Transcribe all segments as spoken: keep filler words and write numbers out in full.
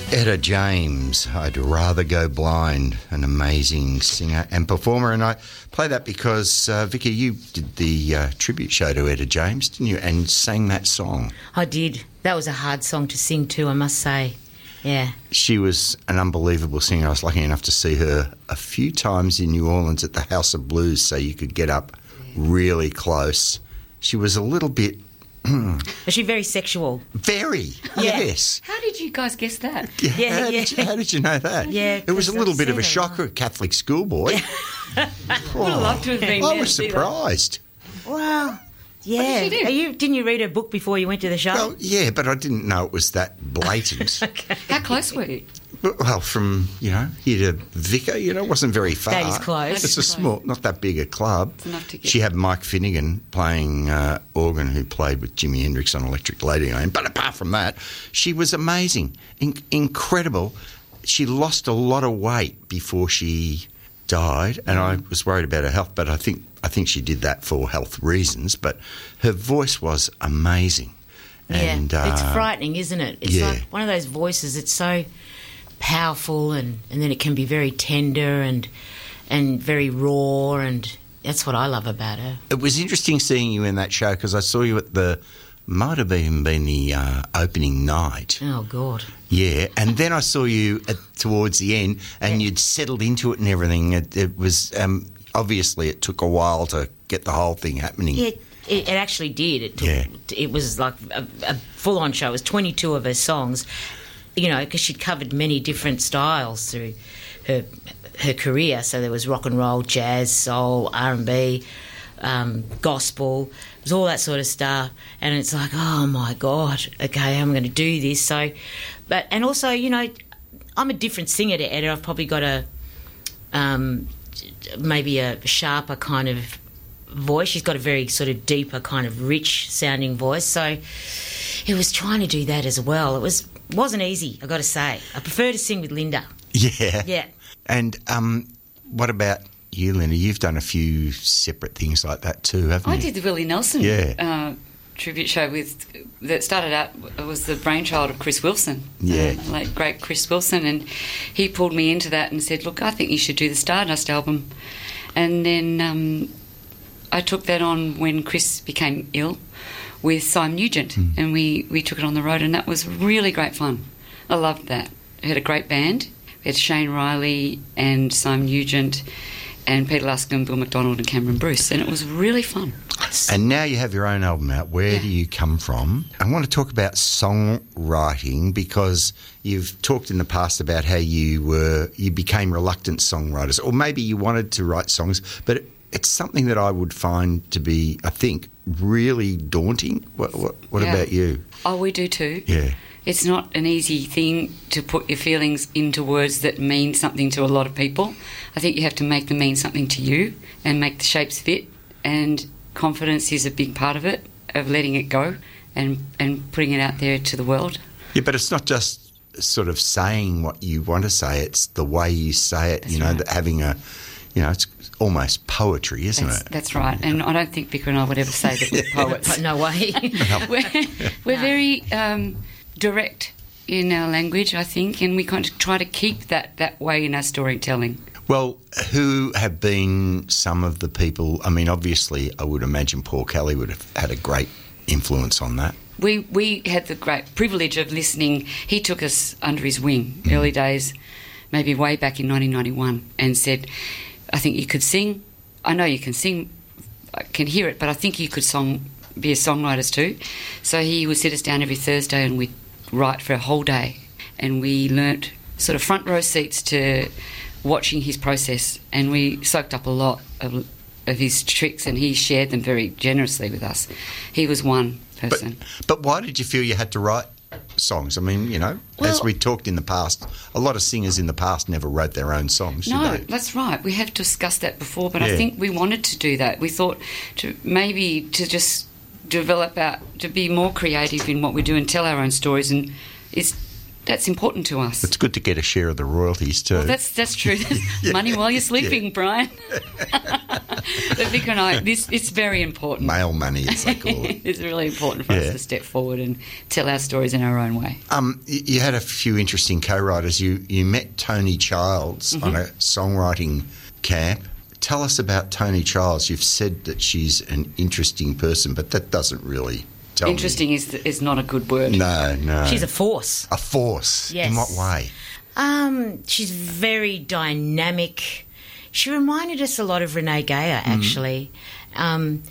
Etta James, I'd Rather Go Blind, an amazing singer and performer. And I play that because, uh, Vicky, you did the uh, tribute show to Etta James, didn't you, and sang that song. I did. That was a hard song to sing too, I must say. Yeah. She was an unbelievable singer. I was lucky enough to see her a few times in New Orleans at the House of Blues, so you could get up really close. She was a little bit... Was she very sexual? Very, Yeah. yes. How did you guys guess that? Yeah, Yeah, how, yeah. Did you, how did you know that? Yeah, It was a 'cause little I've bit of seen a her. shocker, a Catholic schoolboy. Would have loved to have been I there was to see that. surprised. Well, yeah. did she do? Are you, didn't you read her book before you went to the show? Well, yeah, but I didn't know it was that blatant. How close were you? But, well, from, you know, here to Vicar, you know, it wasn't very far. That is close. It's a small, not that big a club. It's enough to get- She had Mike Finnegan playing uh, organ, who played with Jimi Hendrix on Electric Ladyland. But apart from that, she was amazing, In- incredible. She lost a lot of weight before she died, and I was worried about her health, but I think I think she did that for health reasons. But her voice was amazing. Yeah, And, uh, it's frightening, isn't it? It's yeah. like one of those voices. It's so powerful, and, and then it can be very tender and and very raw, and that's what I love about her. It was interesting seeing you in that show because I saw you at the, might have even been the uh, opening night. Oh God! Yeah, and then I saw you at, towards the end, and you'd settled into it and everything. It, it was um, obviously it took a while to get the whole thing happening. Yeah, it, it actually did. It took, Yeah. it was like a, a full-on show. It was twenty-two of her songs, you know, because she'd covered many different styles through her her career. So there was rock and roll, jazz, soul, R and B, um, gospel. It was all that sort of stuff. And it's like, oh my God, okay, I'm going to do this. So, but and also, you know, I'm a different singer to Etta. I've probably got a um, maybe a sharper kind of voice. She's got a very sort of deeper kind of rich sounding voice. So it was trying to do that as well. It was wasn't easy, I got to say. I prefer to sing with Linda. Yeah. Yeah. And um, what about you, Linda? You've done a few separate things like that too, haven't I you? did the Willie Nelson Yeah. uh, tribute show with that started out. It was the brainchild of Chris Wilson, Yeah. uh, late great Chris Wilson, and he pulled me into that and said, "Look, I think you should do the Stardust album." And then um, I took that on when Chris became ill with Simon Nugent, Hmm. and we, we took it on the road, and that was really great fun. I loved that. We had a great band. We had Shane Riley and Simon Nugent and Peter Luscombe, Bill McDonald and Cameron Bruce, and it was really fun. And now you have your own album out. Where Yeah. do you come from? I want to talk about songwriting because you've talked in the past about how you were you became reluctant songwriters, or maybe you wanted to write songs, but it, it's something that I would find to be, I think, really daunting. What, what, what Yeah. about you? Oh, we do too. Yeah. It's not an easy thing to put your feelings into words that mean something to a lot of people. I think you have to make them mean something to you and make the shapes fit, and confidence is a big part of it, of letting it go and, and putting it out there to the world. Yeah, but it's not just sort of saying what you want to say, it's the way you say it, That's you know, right. that having a, you know, it's almost poetry, isn't That's, it? that's right. And I don't think Vicar and I would ever say that we're poets. But no way. we're we're No. very um, direct in our language, I think, and we kind of try to keep that, that way in our storytelling. Well, who have been some of the people? I mean, obviously, I would imagine Paul Kelly would have had a great influence on that. We we had the great privilege of listening. He took us under his wing, early days, maybe way back in nineteen ninety-one, and said, I think you could sing. I know you can sing. I can hear it, but I think you could song, be a songwriter too. So he would sit us down every Thursday and we'd write for a whole day. And we learnt sort of front row seats to watching his process, and we soaked up a lot of, of his tricks, and he shared them very generously with us. He was one But, person. but why did you feel you had to write songs? I mean, you know, as Well- we talked in the past, a lot of singers in the past never wrote their own songs, did No, they? that's right. We have discussed that before, but Yeah. I think we wanted to do that. We thought to maybe to just develop our, to be more creative in what we do and tell our own stories, and it's that's important to us. It's good to get a share of the royalties too. Well, that's that's true. Money while you're sleeping, Brian. But Vic and I, this it's very important. Male money, as they call it. It's really important for Yeah. us to step forward and tell our stories in our own way. Um, y- you had a few interesting co-writers. You you met Tony Childs Mm-hmm. on a songwriting camp. Tell us about Tony Childs. You've said that she's an interesting person, but that doesn't really tell Interesting is is not a good word. me. No, no. She's a force. a force. Yes. In what way? Um, she's very dynamic. She reminded us a lot of Renee Gayer, actually. Um,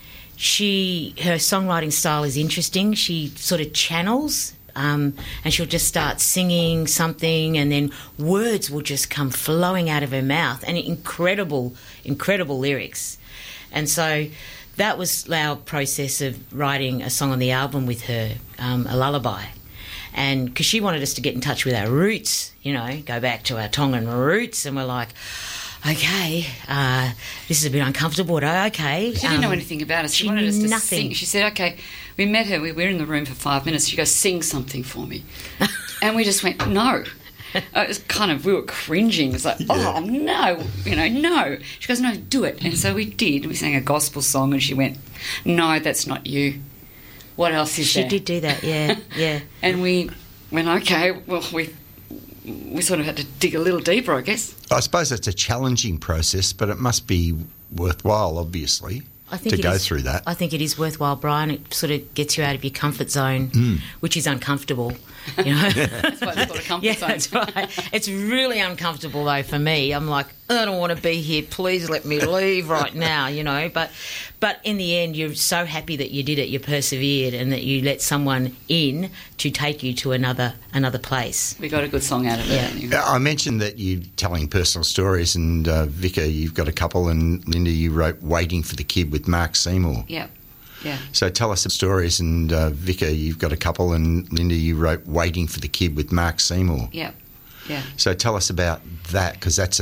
she her songwriting style is interesting. She sort of channels, um, and she'll just start singing something, and then words will just come flowing out of her mouth, and incredible, incredible lyrics. And so that was our process of writing a song on the album with her, um, a lullaby. And because she wanted us to get in touch with our roots, you know, go back to our Tongan roots, and we're like, okay, uh, this is a bit uncomfortable, but okay. She didn't know Um, anything about us. She, she wanted us knew to nothing. sing. She said, okay, we met her, we were in the room for five minutes. She goes, sing something for me. And we just went, no. Uh, It was kind of, we were cringing. It's like, Yeah. oh, no, you know, no. She goes, no, do it. And so we did. We sang a gospel song, and she went, no, that's not you. What else is She there? did do that, yeah, yeah. And we went, okay, well, we we sort of had to dig a little deeper, I guess. I suppose it's a challenging process, but it must be worthwhile, obviously, I think to it go is- through that. I think it is worthwhile, Brian. It sort of gets you out of your comfort zone, Mm. which is uncomfortable. You know, That's why it's called a comfort yeah, zone. that's right. It's really uncomfortable though for me. I'm like, I don't want to be here. Please let me leave right now. You know, but but in the end, you're so happy that you did it. You persevered, and that you let someone in to take you to another another place. We got a good song out of it. Yeah. Anyway. I mentioned that you're telling personal stories, and uh, Vicar, you've got a couple, and Linda, you wrote Waiting for the Kid with Mark Seymour. Yeah, yeah. So tell us some stories, and uh, Vicar, you've got a couple, and Linda, you wrote Waiting for the Kid with Mark Seymour. Yeah, yeah. So tell us about that, because that's